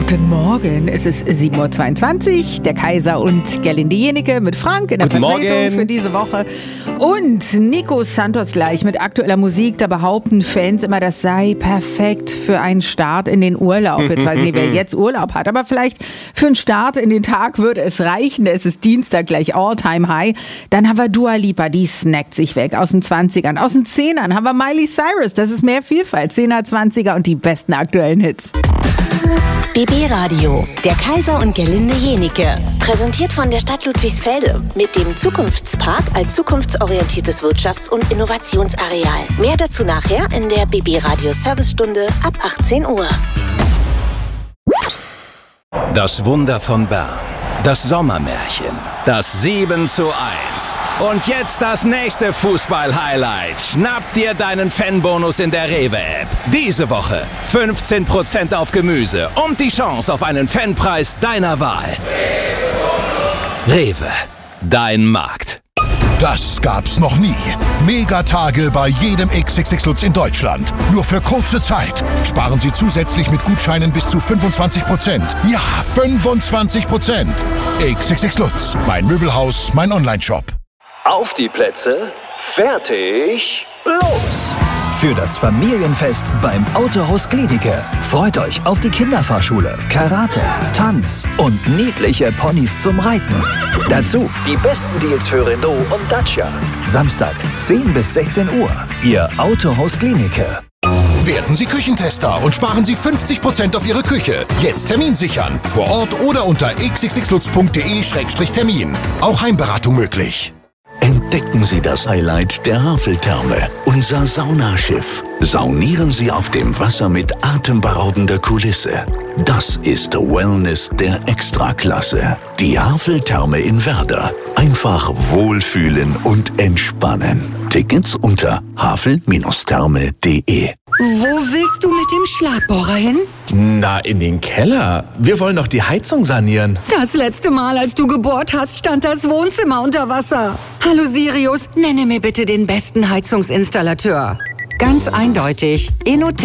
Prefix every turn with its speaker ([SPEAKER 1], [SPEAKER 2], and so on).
[SPEAKER 1] Guten Morgen, es ist 7.22 Uhr, der Kaiser und Gerlinde Jenike mit Frank in der
[SPEAKER 2] Guten
[SPEAKER 1] Vertretung
[SPEAKER 2] Morgen.
[SPEAKER 1] für diese Woche. Und Nico Santos gleich mit aktueller Musik. Da behaupten Fans immer, das sei perfekt für einen Start in den Urlaub. Jetzt weiß ich nicht, wer jetzt Urlaub hat, aber vielleicht für einen Start in den Tag würde es reichen. Es ist Dienstag, gleich All-Time-High. Dann haben wir Dua Lipa, die snackt sich weg aus den 20ern. Aus den 10ern haben wir Miley Cyrus, das ist mehr Vielfalt. 10er, 20er und die besten aktuellen Hits.
[SPEAKER 3] BB Radio, der Kaiser und Gerlinde Jenike. Präsentiert von der Stadt Ludwigsfelde mit dem Zukunftspark als zukunftsorientiertes Wirtschafts- und Innovationsareal. Mehr dazu nachher in der BB Radio Servicestunde ab 18 Uhr.
[SPEAKER 4] Das Wunder von Bern. Das Sommermärchen. Das 7:1. Und jetzt das nächste Fußball-Highlight. Schnapp dir deinen Fanbonus in der Rewe-App. Diese Woche 15% auf Gemüse und die Chance auf einen Fanpreis deiner Wahl. Rewe, dein Markt.
[SPEAKER 5] Das gab's noch nie. Megatage bei jedem XXX Lutz in Deutschland. Nur für kurze Zeit. Sparen Sie zusätzlich mit Gutscheinen bis zu 25%. Ja, 25%. XXX Lutz. Mein Möbelhaus, mein Onlineshop.
[SPEAKER 6] Auf die Plätze, fertig, los!
[SPEAKER 7] Für das Familienfest beim Autohaus Gliedike. Freut euch auf die Kinderfahrschule, Karate, Tanz und niedliche Ponys zum Reiten. Dazu die besten Deals für Renault und Dacia. Samstag 10 bis 16 Uhr. Ihr Autohaus Gliedike.
[SPEAKER 5] Werden Sie Küchentester und sparen Sie 50% auf Ihre Küche. Jetzt Termin sichern. Vor Ort oder unter xxxlutz.de/termin. Auch Heimberatung möglich.
[SPEAKER 8] Entdecken Sie das Highlight der Haveltherme, unser Saunaschiff. Saunieren Sie auf dem Wasser mit atemberaubender Kulisse. Das ist Wellness der Extraklasse. Die Haveltherme in Werder. Einfach wohlfühlen und entspannen. Tickets unter havel-therme.de.
[SPEAKER 9] Wo willst du mit dem Schlagbohrer hin?
[SPEAKER 2] Na, in den Keller. Wir wollen doch die Heizung sanieren.
[SPEAKER 9] Das letzte Mal, als du gebohrt hast, stand das Wohnzimmer unter Wasser. Hallo Sirius, nenne mir bitte den besten Heizungsinstallateur. Ganz eindeutig, Innotel.